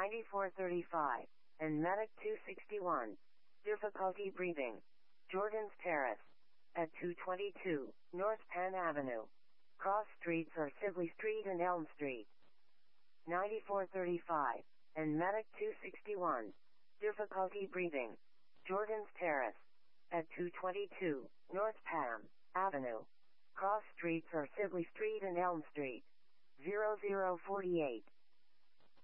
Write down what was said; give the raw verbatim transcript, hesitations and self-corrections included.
ninety-four thirty-five, and Medic two sixty-one. Difficulty breathing. Jordan's Terrace. At two twenty-two, North Penn Avenue. Cross streets are Sibley Street and Elm Street. ninety-four thirty-five, and Medic two sixty-one. Difficulty breathing. Jordan's Terrace. At two twenty-two, North Penn Avenue. Cross streets are Sibley Street and Elm Street. zero zero forty-eight.